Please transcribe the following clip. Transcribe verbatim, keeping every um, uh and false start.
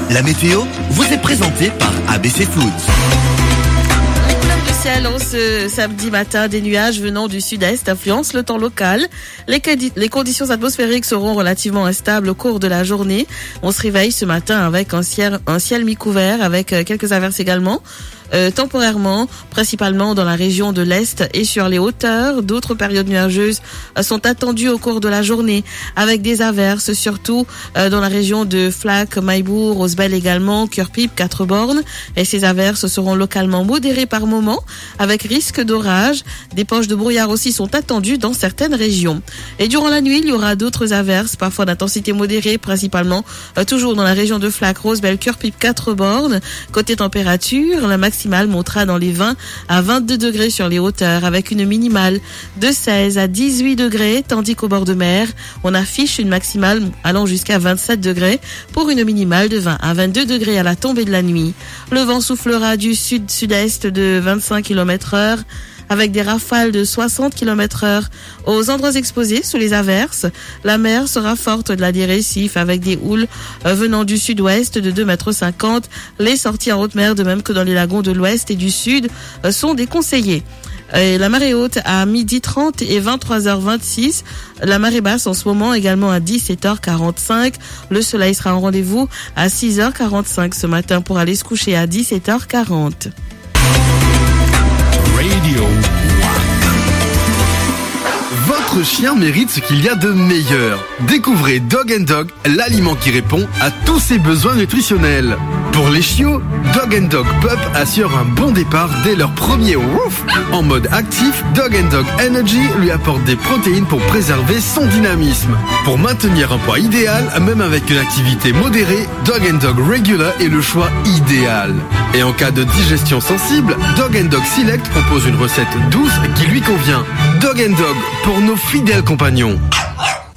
La météo vous est présentée par A B C Foods. Les couleurs du ciel en ce samedi matin, des nuages venant du sud-est influencent le temps local. Les, les conditions atmosphériques seront relativement instables au cours de la journée. On se réveille ce matin avec un ciel, un ciel mi-couvert avec quelques averses également. Euh, temporairement, principalement dans la région de l'Est et sur les hauteurs. D'autres périodes nuageuses euh, sont attendues au cours de la journée, avec des averses, surtout euh, dans la région de Flac, Maillebourg, Rosebel également, Cœur-Pipe, Quatre-Bornes. Et ces averses seront localement modérées par moments, avec risque d'orage. Des poches de brouillard aussi sont attendues dans certaines régions. Et durant la nuit, il y aura d'autres averses, parfois d'intensité modérée, principalement euh, toujours dans la région de Flac, Rosebel, Cœur-Pipe, Quatre-Bornes. Côté température, la maximale maximale montera dans les vingt à vingt-deux degrés sur les hauteurs avec une minimale de seize à dix-huit degrés, tandis qu'au bord de mer, on affiche une maximale allant jusqu'à vingt-sept degrés pour une minimale de vingt à vingt-deux degrés à la tombée de la nuit. Le vent soufflera du sud-sud-est de vingt-cinq kilomètres heure avec des rafales de soixante kilomètres heure aux endroits exposés sous les averses. La mer sera forte de la des récifs avec des houles venant du sud-ouest de deux mètres cinquante. Les sorties en haute mer, de même que dans les lagons de l'ouest et du sud, sont déconseillées. Et la marée haute à midi trente et vingt-trois heures vingt-six. La marée basse en ce moment également à dix-sept heures quarante-cinq. Le soleil sera en rendez-vous à six heures quarante-cinq ce matin pour aller se coucher à dix-sept heures quarante. Radio One. Votre chien mérite ce qu'il y a de meilleur. Découvrez Dog and Dog, l'aliment qui répond à tous ses besoins nutritionnels. Pour les chiots, Dog and Dog Pup assure un bon départ dès leur premier wouf. En mode actif, Dog and Dog Energy lui apporte des protéines pour préserver son dynamisme. Pour maintenir un poids idéal, même avec une activité modérée, Dog and Dog Regular est le choix idéal. Et en cas de digestion sensible, Dog and Dog Select propose une recette douce qui lui convient. Dog and Dog, pour nos fidèles compagnons.